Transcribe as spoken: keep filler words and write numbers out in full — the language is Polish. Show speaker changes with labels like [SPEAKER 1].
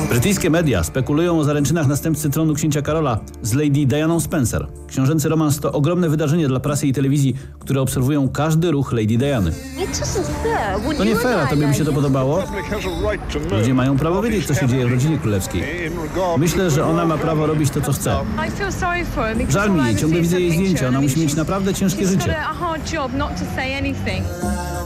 [SPEAKER 1] Brytyjskie media spekulują o zaręczynach następcy tronu księcia Karola z Lady Dianą Spencer. Książęcy romans to ogromne wydarzenie dla prasy i telewizji, które obserwują każdy ruch Lady Diany. To nie fair, a tobie by się to podobało? Ludzie mają prawo wiedzieć, co się dzieje w rodzinie królewskiej. Myślę, że ona ma prawo robić to, co chce. Żal mi jej, ciągle widzę jej zdjęcia, ona musi mieć naprawdę ciężkie życie.